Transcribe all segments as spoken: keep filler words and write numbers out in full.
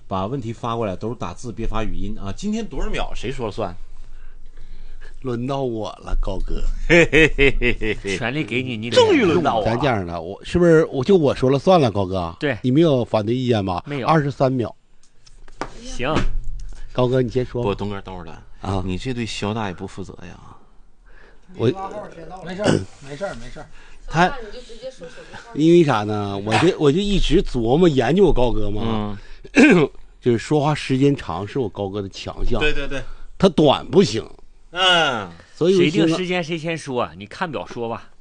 把问题发过来，都是打字别发语音啊。今天多少秒谁说了算？ 轮到我了，高哥， 嘿嘿嘿嘿嘿嘿， 权力给你，你终于轮到我了。 咱这样的，我是不是我就我说了算了，高哥？ 对， 你没有反对意见吧？ 没有。 二十三秒。 行， 高哥你先说。 不，东哥等会儿了啊！你这对肖大爷不负责呀！我没事儿，没事儿，没事儿。 他因为啥呢？我就我就一直琢磨研究我高哥嘛，嗯、就是说话时间长是我高哥的强项。 对对对， 他短不行。 嗯， 所以谁定时间谁先说，你看表说吧。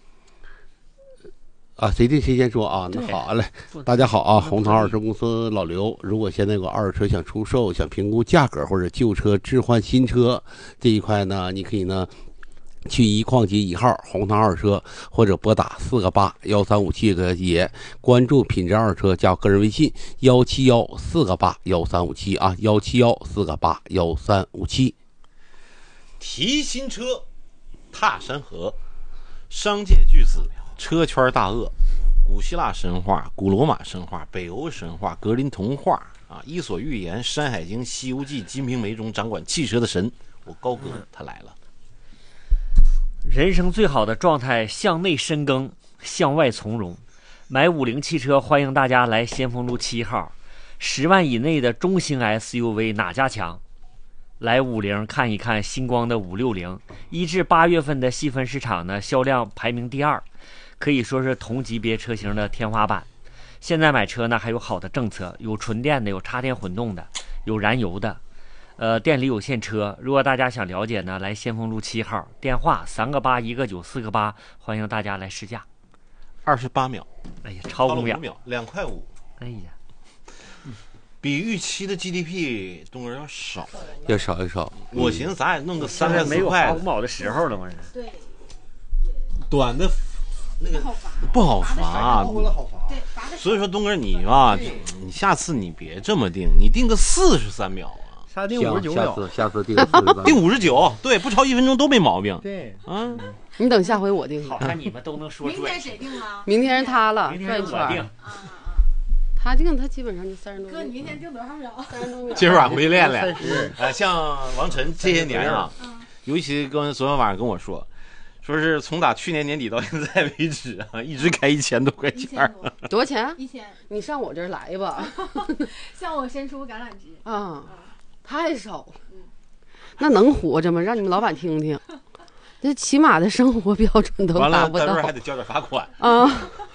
啊，谁定谁先说啊？那好嘞，大家好啊！红桃二手公司老刘，如果现在有个二手车想出售，想评估价格或者旧车置换新车这一块呢，你可以呢去一矿街一号红桃二车，或者拨打四个八幺三五七个也关注品质二车，加我个人微信幺七幺四个八幺三五七啊，幺七幺四个八幺三五七。 提新车，踏山河，商界巨子，车圈大鳄，古希腊神话、古罗马神话、北欧神话、格林童话啊，伊索寓言、山海经、西游记、金瓶梅中掌管汽车的神，我高哥他来了。 人生最好的状态，向内深耕，向外从容。买五菱汽车，欢迎大家来先锋路七号。十万以内的中型 S U V 哪家强？来五菱看一看星光的五六零，一至八月份的细分市场呢，销量排名第二，可以说是同级别车型的天花板。现在买车呢，还有好的政策，有纯电的，有插电混动的，有燃油的。呃，店里有现车，如果大家想了解呢，来先锋路七号，电话三个八一个九四个八，欢迎大家来试驾。 二十八秒， 哎呀，超五秒， 秒，两块五。 哎呀， 比预期的 G D P 东哥要少， 要少要少。 我寻思咱也弄个三块四块， 没有花五毛的时候了吗？ 对， 短的那个不好罚，所以说东哥你吧，你下次你别这么定，你定个四十三秒啊， 下定五十九秒， 下次下次定四十三， 定五十九，对，不超一分钟都没毛病。 对， 啊， 你等下回我定。 好看你们都能说准。 明天谁定啊？ 明天是他了， 明天是我定。 他定，他基本上就三十多。 哥，你明天定多少秒？ 三十多秒。 今儿晚回去练练。呃，像王晨这些年啊，尤其跟昨天晚上跟我说。说是从打去年年底到现在为止啊，一直开一千多块钱。 多少钱？ 一千。 你上我这儿来吧。 向我伸出橄榄枝。 啊，太少。那能活着吗？让你们老板听听，这起码的生活标准都达不到。 完了，到时候还得交点罚款啊。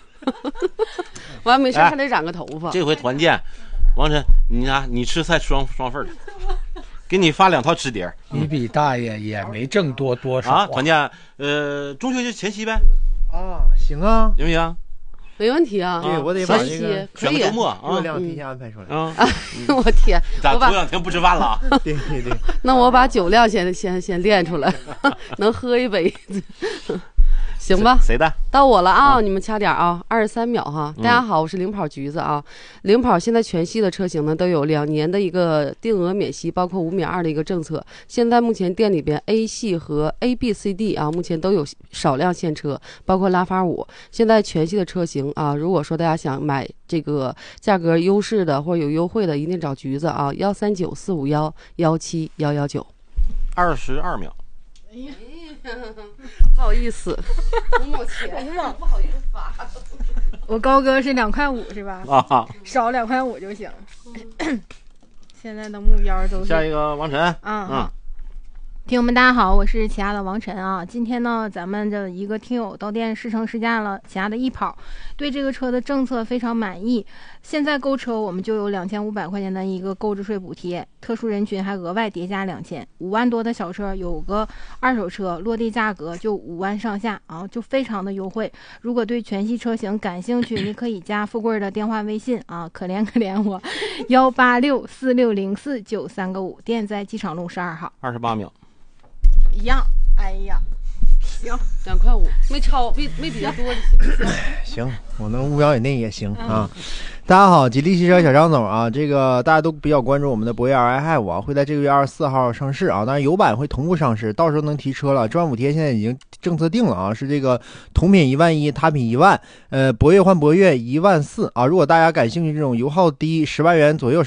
完没事还得染个头发。 这回团建，王晨，你啥？你吃菜双双份的。给你发两套吃碟， 你比大爷也没挣多多少啊！团建，呃，中秋就前夕呗。 啊，行啊， 行不行？ 没问题啊。 对，我得把这个可以周末热量提前安排出来啊！我天， 咱头两天不吃饭了啊！ 对对对， 那我把酒量先先先练出来，能喝一杯。行吧， 谁的？ 到我了啊！嗯、你们掐点啊，二十三秒哈。大家好，我是领跑橘子啊。领跑现在全系的车型呢都有两年的一个定额免息，包括五免二的一个政策。现在目前店里边 A 系和 A、B、C、D 啊，目前都有少量现车，包括拉法五。现在全系的车型啊，如果说大家想买这个价格优势的或者有优惠的，一定找橘子啊，幺三九四五幺幺七幺幺九。 二十二秒。 哎呀。不好意思，五毛钱，五毛不好意思发。 我高哥是两块五是吧？ 啊， 少两块五就行。现在的目标都是下一个王晨。 嗯嗯。听友们，大家好，我是起亚的王晨啊。今天呢，咱们的一个听友到店试乘试驾了起亚的翼跑，对这个车的政策非常满意。现在购车我们就有两千五百块钱的一个购置税补贴，特殊人群还额外叠加两千，五万多的小车有个二手车落地价格就五万上下啊，就非常的优惠。如果对全系车型感兴趣，你可以加富贵的电话微信啊，可怜可怜我，幺八六四六零四九三个五，店在机场路十二号。 二十八秒。 一样，哎呀，行， 两块五，没超，比没比较多就行。 行，我能五秒以内也行啊。大家好，吉利汽车小张总啊，这个大家都比较关注我们的博越 R I Have 啊，会在这个月二十四号上市啊，当然油版会同步上市，到时候能提车了。专补贴现在已经政策定了啊，是这个同品一万一，他品一万，呃，博越换博越一万四啊。如果大家感兴趣这种油耗低、十万元左右